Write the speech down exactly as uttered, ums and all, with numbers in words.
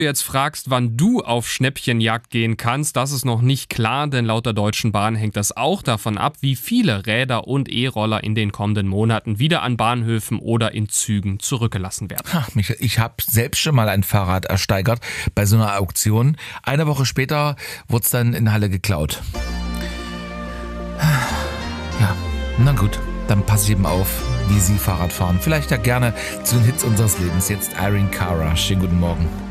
Jetzt fragst, wann du auf Schnäppchenjagd gehen kannst, das ist noch nicht klar, denn laut der Deutschen Bahn hängt das auch davon ab, wie viele Räder und E-Roller in den kommenden Monaten wieder an Bahnhöfen oder in Zügen zurückgelassen werden. Ach, Michael, ich habe selbst schon mal ein Fahrrad ersteigert bei so einer Auktion. Eine Woche später wurde es dann in Halle geklaut. Ja, na gut, dann pass ich eben auf, wie Sie Fahrrad fahren. Vielleicht ja gerne zu den Hits unseres Lebens. Jetzt Irene Cara. Schönen guten Morgen.